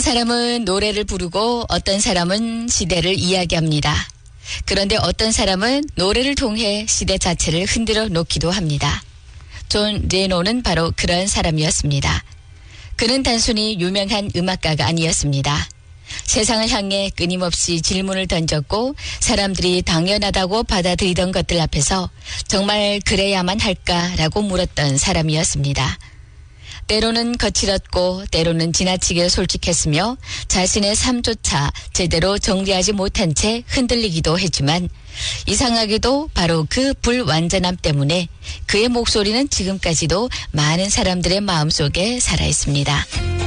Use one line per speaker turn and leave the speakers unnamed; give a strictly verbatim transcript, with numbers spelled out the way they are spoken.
사람은 노래를 부르고 어떤 사람은 시대를 이야기합니다. 그런데 어떤 사람은 노래를 통해 시대 자체를 흔들어 놓기도 합니다. 존 레논은 바로 그런 사람이었습니다. 그는 단순히 유명한 음악가가 아니었습니다. 세상을 향해 끊임없이 질문을 던졌고 사람들이 당연하다고 받아들이던 것들 앞에서 정말 그래야만 할까라고 물었던 사람이었습니다. 때로는 거칠었고 때로는 지나치게 솔직했으며 자신의 삶조차 제대로 정리하지 못한 채 흔들리기도 했지만 이상하게도 바로 그 불완전함 때문에 그의 목소리는 지금까지도 많은 사람들의 마음속에 살아 있습니다.